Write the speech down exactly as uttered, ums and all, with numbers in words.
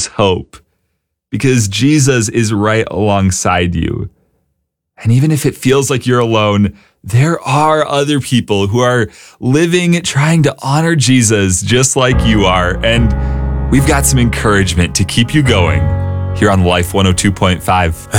is hope because Jesus is right alongside you. And even if it feels like you're alone, there are other people who are living, trying to honor Jesus just like you are. And we've got some encouragement to keep you going here on Life one oh two point five.